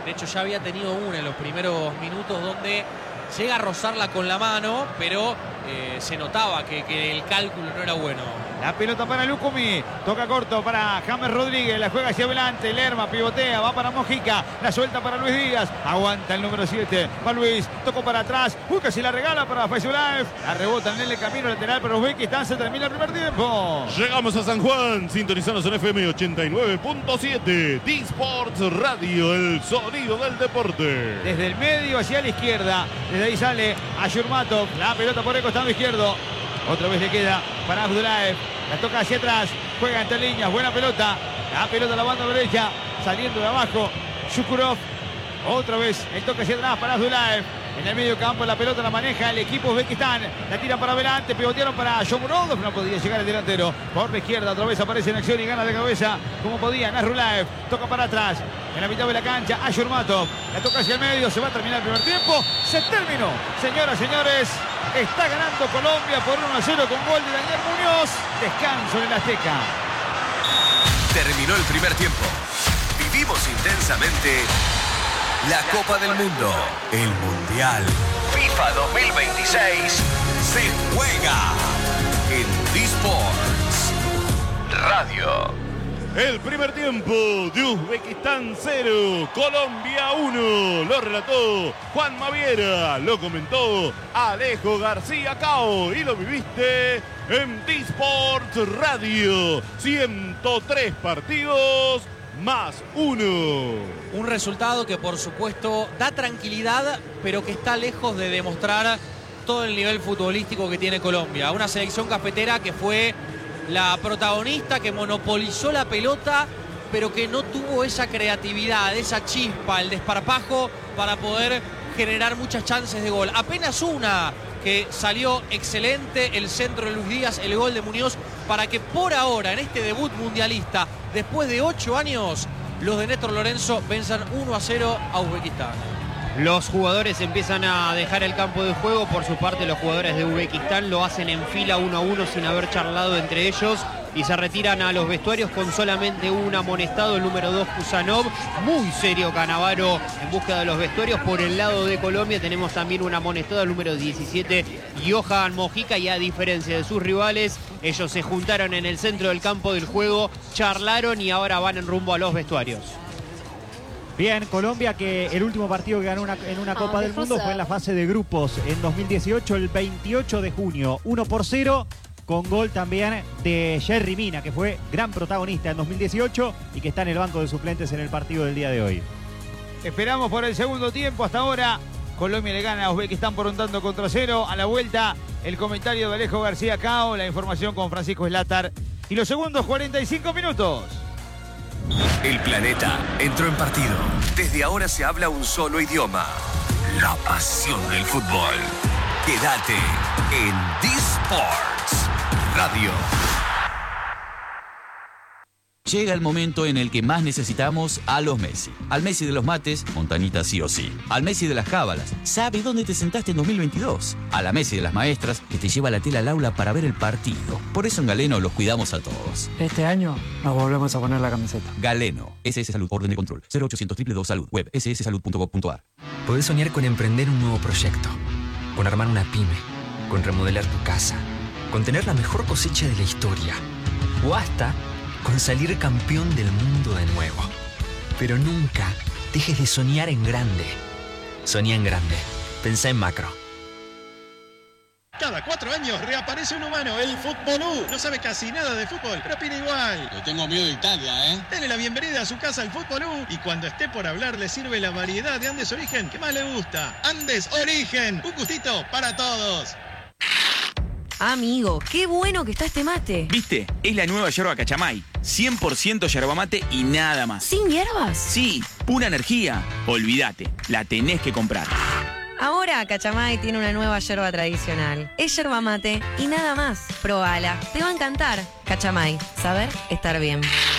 De hecho, ya había tenido una en los primeros minutos donde llega a rozarla con la mano, pero se notaba que el cálculo no era bueno. La pelota para Lucumí, toca corto para James Rodríguez, la juega hacia adelante, Lerma pivotea, va para Mojica, la suelta para Luis Díaz, aguanta el número 7, va Luis, tocó para atrás, casi la regala para Faisulaev, la rebota en el camino lateral para Uzbekistán, se termina el primer tiempo. Llegamos a San Juan, sintonizados en FM 89.7, D-Sports Radio, el sonido del deporte. Desde el medio hacia la izquierda, desde ahí sale Ayurmatov, la pelota por el costado izquierdo. Otra vez le queda para Abdullaev. La toca hacia atrás. Juega entre líneas. Buena pelota. La pelota a la banda derecha. Saliendo de abajo. Shukurov. Otra vez el toque hacia atrás para Abdullaev. En el medio campo la pelota la maneja el equipo Uzbekistán. La tira para adelante. Pivotearon para Shomurodov. No podía llegar el delantero. Por la izquierda otra vez aparece en acción y gana de cabeza como podía Nasrulaev. Toca para atrás. En la mitad de la cancha Ayurmatov. La toca hacia el medio. Se va a terminar el primer tiempo. Se terminó. Señoras, señores. Está ganando Colombia por 1-0 con gol de Daniel Muñoz. Descanso en el Azteca. Terminó el primer tiempo. Vivimos intensamente la Copa del Mundo. El Mundial FIFA 2026 se juega en D-Sports Radio. El primer tiempo de Uzbekistán 0, Colombia 1. Lo relató Juan Maviera, lo comentó Alejo García Cao y lo viviste en D-Sports Radio. 103 partidos más 1. Un resultado que por supuesto da tranquilidad, pero que está lejos de demostrar todo el nivel futbolístico que tiene Colombia. Una selección cafetera que fue la protagonista, que monopolizó la pelota, pero que no tuvo esa creatividad, esa chispa, el desparpajo para poder generar muchas chances de gol. Apenas una que salió excelente, el centro de Luis Díaz, el gol de Muñoz, para que por ahora, en este debut mundialista, después de 8 años, los de Néstor Lorenzo venzan 1-0 a Uzbekistán. Los jugadores empiezan a dejar el campo de juego. Por su parte, los jugadores de Uzbekistán lo hacen en fila 1-1 sin haber charlado entre ellos y se retiran a los vestuarios con solamente un amonestado, el número 2, Kusanov. Muy serio Canavaro en búsqueda de los vestuarios. Por el lado de Colombia tenemos también un amonestado, el número 17, Johan Mojica, y a diferencia de sus rivales, ellos se juntaron en el centro del campo del juego, charlaron y ahora van en rumbo a los vestuarios. Bien, Colombia, que el último partido que ganó en una Copa del Mundo fue en la fase de grupos en 2018, el 28 de junio, 1-0, con gol también de Jerry Mina, que fue gran protagonista en 2018 y que está en el banco de suplentes en el partido del día de hoy. Esperamos por el segundo tiempo. Hasta ahora Colombia le gana a Uzbekistán por un tanto contra 0. A la vuelta, el comentario de Alejo García Cao, la información con Francisco Slatar y los segundos 45 minutos. El planeta entró en partido. Desde ahora se habla un solo idioma. La pasión del fútbol. Quédate en D-Sports Radio. Llega el momento en el que más necesitamos a los Messi. Al Messi de los mates, Montanita sí o sí. Al Messi de las cábalas, ¿sabes dónde te sentaste en 2022? A la Messi de las maestras, que te lleva la tela al aula para ver el partido. Por eso en Galeno los cuidamos a todos. Este año nos volvemos a poner la camiseta. Galeno, SS Salud, orden de control, 0800 222 Salud, web sssalud.gov.ar. Podés soñar con emprender un nuevo proyecto, con armar una pyme, con remodelar tu casa, con tener la mejor cosecha de la historia, o hasta con salir campeón del mundo de nuevo. Pero nunca dejes de soñar en grande. Soñá en grande. Pensá en macro. Cada 4 años reaparece un humano, el Futbolú. No sabe casi nada de fútbol, pero opina igual. Le tengo miedo de Italia, ¿eh? Dele la bienvenida a su casa al Futbolú. Y cuando esté por hablar, le sirve la variedad de Andes Origen que más le gusta. Andes Origen, un gustito para todos. Amigo, qué bueno que está este mate. ¿Viste? Es la nueva yerba Cachamay. 100% yerba mate y nada más. ¿Sin hierbas? Sí, pura energía. Olvídate, la tenés que comprar. Ahora Cachamay tiene una nueva yerba tradicional. Es yerba mate y nada más. Probala, te va a encantar. Cachamay, saber estar bien.